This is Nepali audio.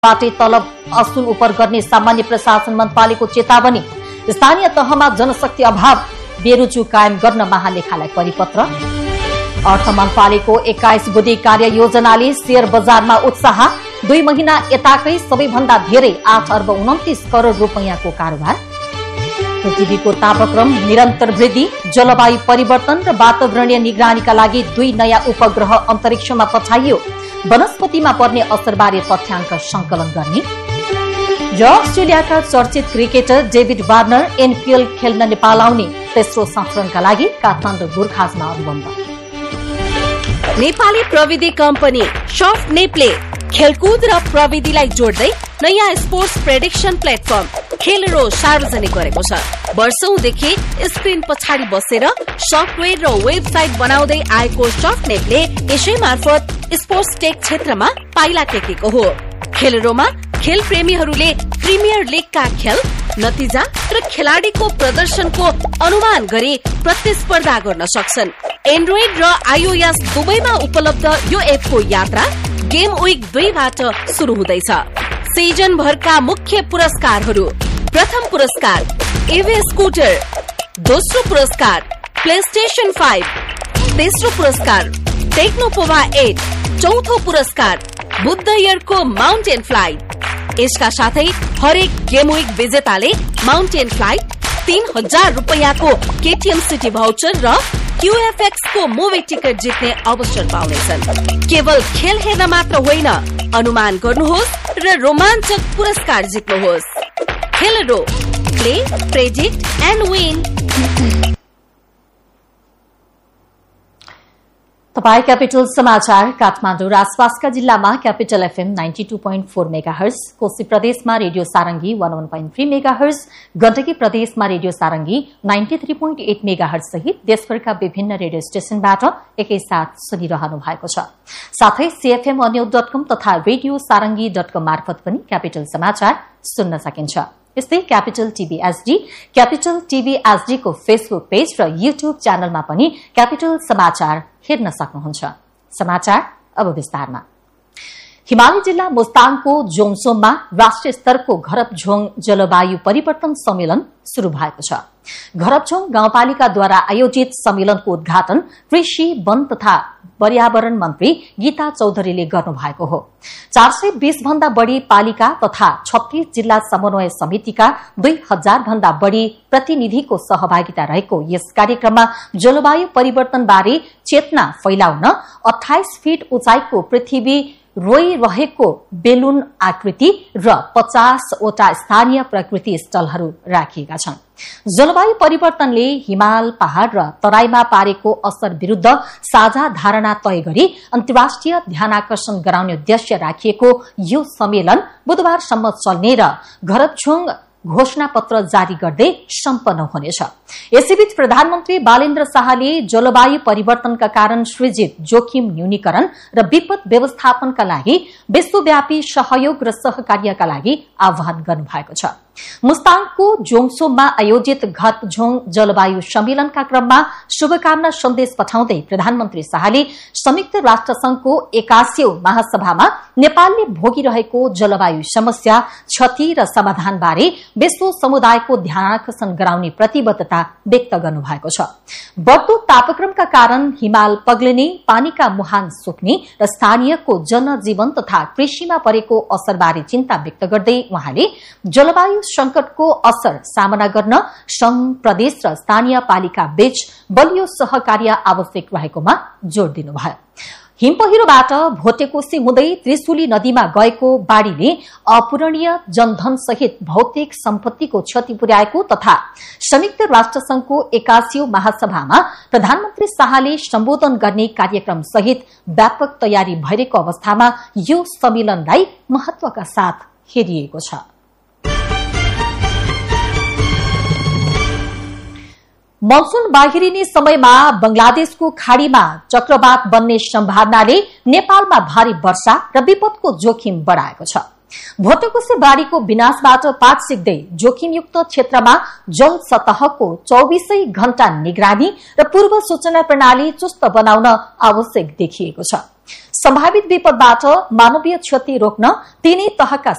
बाटे तलब असुल उपर गर्ने सामान्य प्रशासन मन्त्रालयको चेतावनी। स्थानीय तहमा जनशक्ति अभाव बेरोजु कायम गर्न महालेखालाई परिपत्र। अर्थ मन्त्रालयको 21 बुँदे कार्य योजनाले शेयर बजारमा उत्साह। 2 महिना यताकै सबैभन्दा धेरै 8 अर्ब 29 करोड़ रुपैयाँको कारोबार। पृथ्वीको तापक्रम निरन्तर वृद्धि। जलवायु परिवर्तन र वातावरणीय निगरानीका लागि 2 नयाँ उपग्रह अन्तरिक्षमा पठाइयो। वनस्पतिमा पर्ने असरबारे तथ्याङ्क संकलन गर्ने। र अस्ट्रेलियाका चर्चित क्रिकेटर डेभिड वार्नर एनपीएल खेल्न नेपाल आउने। तेस्रो संस्करणका लागि काठमाडौँ गुर्खाजमा अनुबन्ध। नेपाली प्रविधि कम्पनी सफ्ट नेपले खेलकुद र प्रविधिलाई जोड्दै नयाँ स्पोर्ट्स प्रेडिक्सन प्लेटफर्म खेलरो सार्वजनिक गरेको छ। वर्षौंदेखि स्क्रिन पछाडि बसेर सफ्टवेयर र वेबसाइट बनाउँदै आएको सफ्ट नेपले यसै मार्फत स्पोर्ट्स टेक क्षेत्रमा पाइला टेकेको हो। खेलरोमा खेल प्रेमीहरूले प्रिमियर लीगका खेल, नतिजा र खेलाड़ीको प्रदर्शनको अनुमान गरी प्रतिस्पर्धा गर्न सक्छन्। एन्ड्रोइड र आइओएस दुवैमा उपलब्ध यो एपको यात्रा गेम विक 2 बाट शुरू हुँदैछ। सिजन भरका मुख्य पुरस्कारहरू: प्रथम पुरस्कार इभी स्कुटर, दोस्रो पुरस्कार प्लेस्टेशन 5, तेस्रो पुरस्कार टेक्नोपोवा 8, चौथो पुरस्कार बुद्ध इयरको माउन्टेन फ्लाइट। यसका साथै हरेक गेम विक विजेताले mountain flight, 3000 रुपैयाँको KTM city voucher र क्यूएफएक्स को मुभी टिकट जित्ने अवसर पाउनेछन्। केवल खेल हेर्न मात्र होइन, अनुमान गर्नुहोस् र रोमाञ्चक पुरस्कार जित्नुहोस्। खेलरो, प्ले, प्रेडिक्ट एन्ड विन। तपाई क्यापिटल समाचार काठमाडौँ र आसपासका जिल्लामा क्यापिटल एफएम 92.4 मेगाहर्ज, कोशी प्रदेशमा रेडियो सारंगी 101.3 मेगाहर्ज, गण्डकी प्रदेशमा रेडियो सारंगी 93.8 मेगाहर्ज सहित देशभरका विभिन्न रेडियो स्टेशनबाट एकैसाथ सुनिरहनु भएको छ। साथै cfmnews.com तथा रेडियो सारंगी.com मार्फत पनि क्यापिटल समाचार सुन्न सकिन्छ। यस्तै capital TV HD, capital TV HD को फेसबुक पेज र यूट्यूब च्यानलमा पनि क्यापिटल समाचार हेर्न सक्नुहुन्छ। समाचार अब विस्तारमा। हिमाली जिल्ला मुस्ताङको जोङसोममा राष्ट्रिय स्तरको घरपझोङ जलवायु परिवर्तन सम्मेलन शुरू भएको छ। घरपझोङ गाउँपालिकाद्वारा आयोजित सम्मेलनको उद्घाटन कृषि, वन तथा पर्यावरण मन्त्री गीता चौधरीले गर्नुभएको हो। 420 भन्दा बढ़ी पालिका तथा 36 जिल्ला समन्वय समितिका 2000 भन्दा बढ़ी प्रतिनिधिको सहभागिता रहेको यस कार्यक्रममा जलवायु परिवर्तन बारे चेतना फैलाउन 28 फिट उचाइको पृथ्वी रोइरहेको बेलुन आकृति र 50 वटा स्थानीय प्रकृति स्थलहरू राखिएका छन्। जलवायु परिवर्तनले हिमाल, पहाड़ र तराईमा पारेको असर विरूद्ध साझा धारणा तय गरी अन्तर्राष्ट्रिय ध्यानाकर्षण गराउने उद्देश्य राखिएको यो सम्मेलन बुधबारसम्म चल्ने र घरपझोङ घोषणा पत्र जारी गर्दै सम्पन्न हुनेछ। यसैबीच प्रधानमन्त्री बालेन्द्र शाहले जलवायु परिवर्तनका कारण सृजित जोखिम न्यूनीकरण र विपद व्यवस्थापनका लागि विश्वव्यापी सहयोग र सहकार्यका लागि आह्वान गर्नुभएको छ। मुस्ताङको जोङसोममा आयोजित घरपझोङ जलवायु सम्मेलनका क्रममा शुभकामना सन्देश पठाउँदै प्रधानमन्त्री शाहले संयुक्त राष्ट्र संघको 81औं महासभामा नेपालले भोगिरहेको जलवायु समस्या, क्षति र समाधान बारे विश्व समुदायको ध्यानाकर्षण गराउने प्रतिबद्धता व्यक्त गर्नुभएको छ। बढ्दो तापक्रमका कारण हिमाल पग्लिने, पानीका मुहान सुक्ने र स्थानीयको जनजीवन तथा कृषिमा परेको असरबारे चिन्ता व्यक्त गर्दै उहाँले जलवायु संकटको असर सामना गर्न संघ, प्रदेश र स्थानीय पालिका बीच बलियो सहकार्य आवश्यक रहेकोमा जोड़ दिनुभयो। हिमपहिरोबाट भोटेकोशी हुँदै त्रिशुली नदीमा गएको बाढ़ीले अपूरणीय जनधन सहित भौतिक सम्पत्तिको क्षति पुर्याएको तथा संयुक्त राष्ट्र संघको 81औं महासभामा प्रधानमन्त्री शाहले सम्बोधन गर्ने कार्यक्रम सहित व्यापक तयारी भइरहेको अवस्थामा यो सम्मेलनलाई महत्वका साथ हेरिएको छ। मनसून बाहिरिने समयमा बंगलादेशको खाड़ीमा चक्रवात बन्ने सम्भावनाले नेपालमा भारी वर्षा र विपदको जोखिम बढ़ाएको छ। भोटेकोशी बाढ़ीको विनाशबाट पाठ सिक्दै जोखिमयुक्त क्षेत्रमा जल सतहको 24 घण्टा निगरानी र पूर्व सूचना प्रणाली चुस्त बनाउन आवश्यक देखिएको छ। सम्भावित विपदबाट मानवीय क्षति रोक्न तीनै तहका